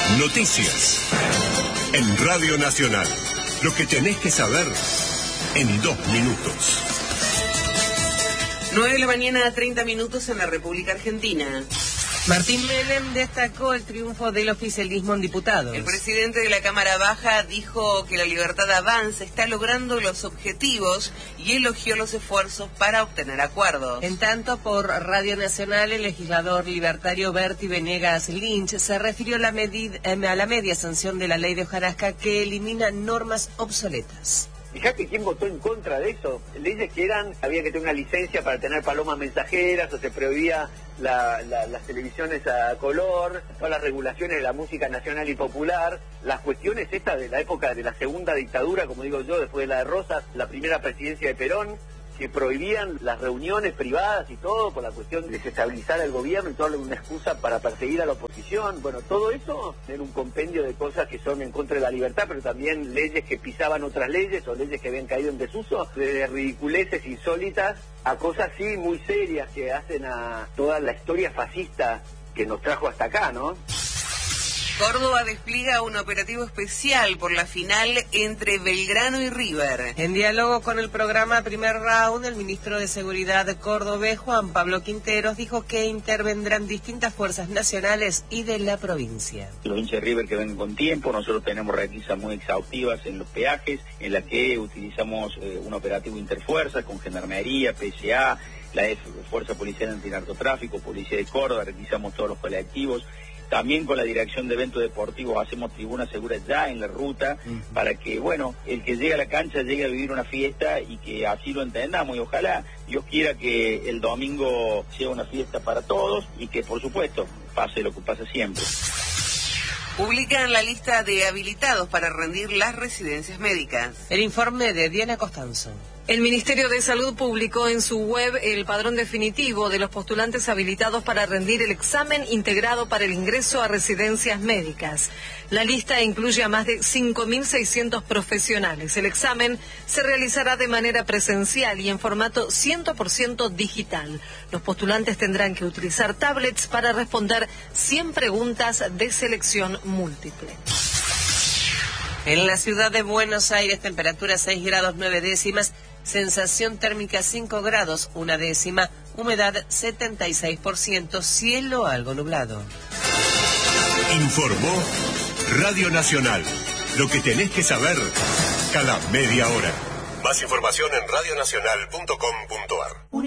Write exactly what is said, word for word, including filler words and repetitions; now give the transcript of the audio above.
Noticias. En Radio Nacional. Lo que tenés que saber en dos minutos. nueve de la mañana, treinta minutos en la República Argentina. Martín Menem destacó el triunfo del oficialismo en diputados. El presidente de la Cámara Baja dijo que la libertad avanza, está logrando los objetivos y elogió los esfuerzos para obtener acuerdos. En tanto, por Radio Nacional, el legislador libertario Berti Venegas Lynch se refirió a la, medida, a la media sanción de la ley de hojarasca que elimina normas obsoletas. Fíjate quién votó en contra de eso. Leyes que eran, había que tener una licencia para tener palomas mensajeras, o se prohibía la, la, las televisiones a color, todas las regulaciones de la música nacional y popular, las cuestiones estas de la época de la segunda dictadura, como digo yo, después de la de Rosas, la primera presidencia de Perón, que prohibían las reuniones privadas y todo por la cuestión de desestabilizar al gobierno y toda una excusa para perseguir a la oposición. Bueno, todo eso era un compendio de cosas que son en contra de la libertad, pero también leyes que pisaban otras leyes o leyes que habían caído en desuso, desde ridiculeces insólitas a cosas sí muy serias que hacen a toda la historia fascista que nos trajo hasta acá, ¿no? Córdoba despliega un operativo especial por la final entre Belgrano y River. En diálogo con el programa Primer Round, el ministro de Seguridad cordobés, Juan Pablo Quinteros, dijo que intervendrán distintas fuerzas nacionales y de la provincia. Los hinchas de River que vengan con tiempo, nosotros tenemos requisas muy exhaustivas en los peajes, en la que utilizamos eh, un operativo interfuerzas con Gendarmería, P S A, la Fuerza Policial Antinarcotráfico, Policía de Córdoba, requisamos todos los colectivos. También con la dirección de eventos deportivos hacemos tribunas seguras ya en la ruta, uh-huh, para que, bueno, el que llegue a la cancha llegue a vivir una fiesta y que así lo entendamos. Y ojalá Dios quiera que el domingo sea una fiesta para todos y que, por supuesto, pase lo que pasa siempre. Publican la lista de habilitados para rendir las residencias médicas. El informe de Diana Costanzo. El Ministerio de Salud publicó en su web el padrón definitivo de los postulantes habilitados para rendir el examen integrado para el ingreso a residencias médicas. La lista incluye a más de cinco mil seiscientos profesionales. El examen se realizará de manera presencial y en formato cien por ciento digital. Los postulantes tendrán que utilizar tablets para responder cien preguntas de selección múltiple. En la ciudad de Buenos Aires, temperatura seis grados nueve décimas, sensación térmica cinco grados, una décima, humedad setenta y seis por ciento, cielo algo nublado. Informó Radio Nacional. Lo que tenés que saber cada media hora. Más información en radio nacional punto com punto ar.